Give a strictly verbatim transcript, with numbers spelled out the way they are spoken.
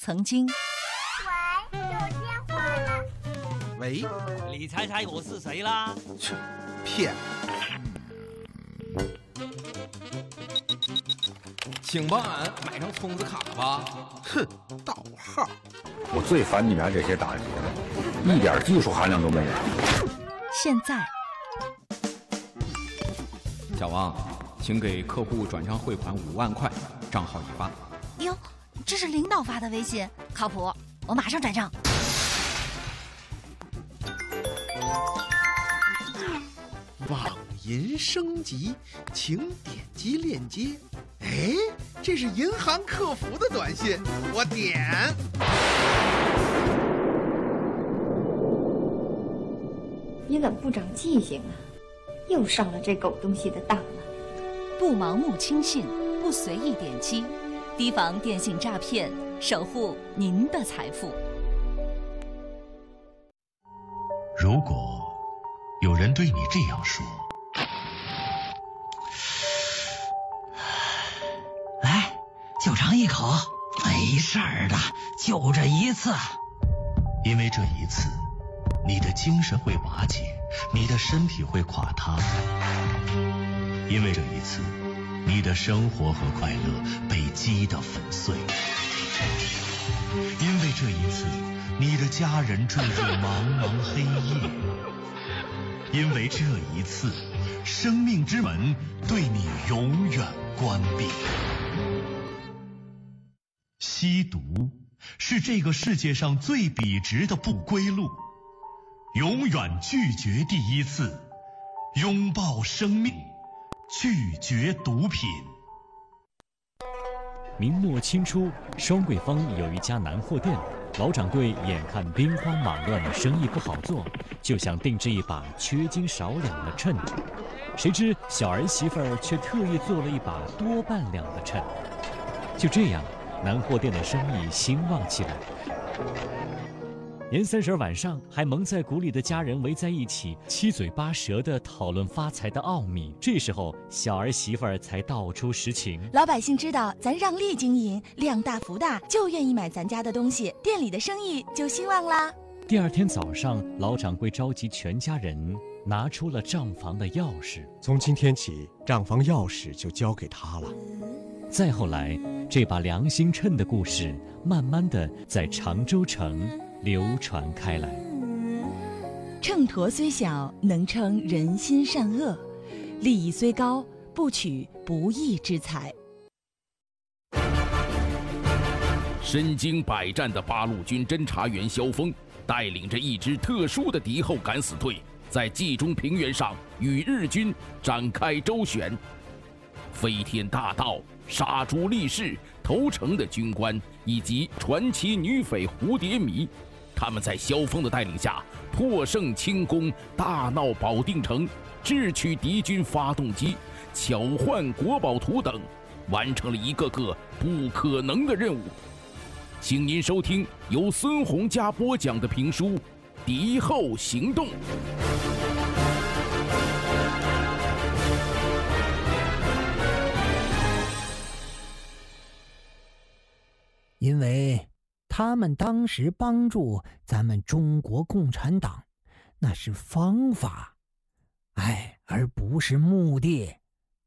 曾经。 喂，有电话了。 喂， 你猜猜我是谁啦？ 切，骗！ 请帮俺买张充值卡吧。 哼，盗号！ 我最烦你们这些打劫的，一点技术含量都没有。 现在， 小王，请给客户转账汇款五万块，账号已发。 哟，这是领导发的微信，靠谱，我马上转账。 网银升级，请点击链接。哎，这是银行客服的短信，我点。 你怎么不长记性啊？又上了这狗东西的当了。 不盲目轻信，不随意点击，提防电信诈骗，守护您的财富。 如果有人对你这样说， 来，就尝一口，没事儿的，就这一次。 因为这一次，你的精神会瓦解，你的身体会垮塌。因为这一次，你的生活和快乐被击得粉碎。因为这一次，你的家人坠入茫茫黑夜。因为这一次，生命之门对你永远关闭。吸毒是这个世界上最笔直的不归路。永远拒绝第一次，拥抱生命，拒绝毒品。 明末清初，双桂坊有一家南货店，老掌柜眼看兵荒马乱的生意不好做，就想定制一把缺斤少两的秤，谁知小儿媳妇儿却特意做了一把多半两的秤。就这样，南货店的生意兴旺起来。年三十晚上，还蒙在鼓里的家人围在一起，七嘴八舌地讨论发财的奥秘。这时候，小儿媳妇儿才道出实情： 老百姓知道咱让利经营，量大福大，就愿意买咱家的东西，店里的生意就兴旺啦。 第二天早上，老掌柜召集全家人，拿出了账房的钥匙。 从今天起，账房钥匙就交给他了。 再后来，这把良心秤的故事，慢慢的在常州城流传开来。 秤砣虽小，能称人心善恶；利益虽高，不取不义之财。 身经百战的八路军侦察员萧峰，带领着一支特殊的敌后敢死队，在冀中平原上与日军展开周旋。飞天大盗、杀猪力士、投诚的军官以及传奇女匪蝴蝶迷，他们在萧峰的带领下破胜轻攻，大闹保定城，智取敌军发动机，巧换国宝图等，完成了一个个不可能的任务。请您收听由孙洪嘉播讲的评书《敌后行动》。 因为他们当时帮助咱们中国共产党，那是方法，哎，而不是目的。